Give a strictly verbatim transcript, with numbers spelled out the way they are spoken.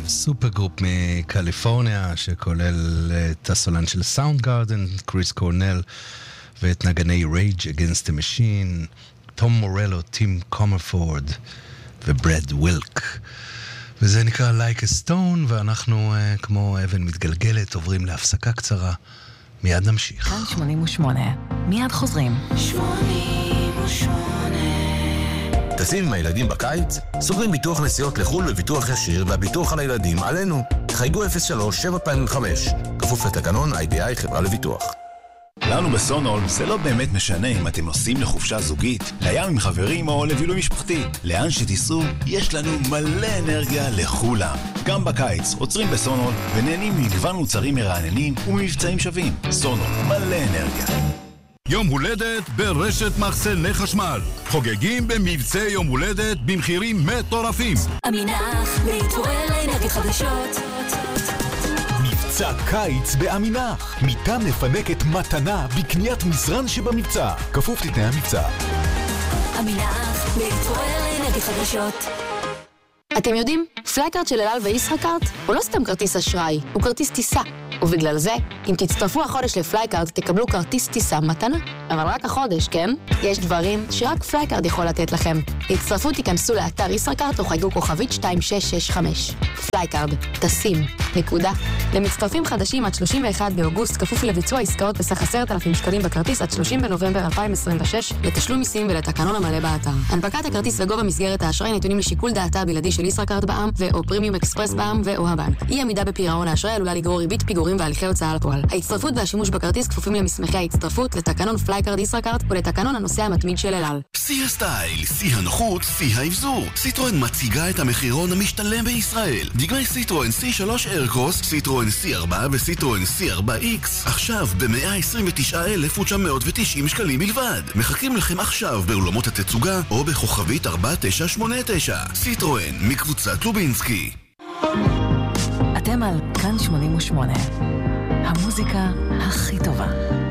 סופר גרופ מקליפורניה שכולל את הסולן של סאונד גארדן, קריס קורנל, ואת נגני Rage Against the Machine, תום מורלו, טים קומרפורד וברד ווילק. וזה נקרא Like a Stone, ואנחנו uh, כמו אבן מתגלגלת עוברים להפסקה קצרה. מיד נמשיך. כאן שמונים ושמונה, מיד חוזרים. שמונים ושמונה. טסים עם הילדים בקיץ? סוגרים ביטוח נסיעות לחול בביטוח ישיר, והביטוח על הילדים עלינו. חייגו אפס שלוש שבע חמש, כפוף לתקנון איי בי איי חברה לביטוח. לנו בסונול זה לא באמת משנה אם אתם נוסעים לחופשה זוגית, לים עם חברים או לבילוי משפחתי. לאן שתיסעו, יש לנו מלא אנרגיה לכולם. גם בקיץ עוצרים בסונול ונהנים ממגוון מוצרים מרעננים וממבצעים שווים. סונול, מלא אנרגיה. יום הולדת ברשת מחסני חשמל. חוגגים במבצעי יום הולדת במחירים מטורפים. אמינח, להתעורר לאנרגיות חדשות. מבצע קיץ באמינח. ניתן לפנק את מתנה בקניית מזרן שבמבצע. כפוף לתנאי המבצע. אמינח, להתעורר לאנרגיות חדשות. אתם יודעים, פלייקארד של אל על וישראכרט הוא לא סתם כרטיס אשראי, הוא כרטיס טיסה. ובגלל זה, אם תצטרפו החודש לפלייקארד, תקבלו כרטיס טיסה מתנה. אבל רק החודש, כן? יש דברים שרק פלייקארד יכול לתת לכם. להצטרפו תיכנסו לאתר ישראכרט או חייגו כוכבית שתיים שש שש חמש. פלייקארד, טסים, נקודה. למצטרפים חדשים עד שלושים ואחד באוגוסט, כפוף לביצוע עסקאות בסך עשרת אלפים שקלים בכרטיס עד שלושים בנובמבר אלפיים עשרים ושש, לתשלום מיסים ולתקנון המלא באתר. הנפקת הכרטיס וגובה מסגרת האשראי נתונים לשיקול דעתה הבלעדי של ישראכרט בע"מ ו/או פרימיום אקספרס בע"מ ו/או הבנק. אי עמידה בפירעון האשראי עלולה לגרור ריבית פיגורים והליכי הוצאה לפועל. ההצטרפות והשימוש בכרטיס כפופים למסמכי ההצטרפות, לתקנון פלייקארד ישראכרט ולתקנון הנוסע המתמיד של אל על. שיא הסטייל, שיא הנוחות, שיא האבזור. סיטרואן מציגה את המחירון המשתלם בישראל. דגמי סיטרואן סי שלוש איירקרוס, סיטרואן סי ארבע וסיטרואן סי ארבע איקס. עכשיו ב-מאה עשרים ותשעה אלף ותשע מאות ותשעים שקלים בלבד. מחכים לכם עכשיו באולמות התצוגה או בכוכבית ארבע תשע שמונה תשע. סיטרואן מקבוצת לובינסקי. אתם על כאן שמונים ושמונה, המוזיקה הכי טובה.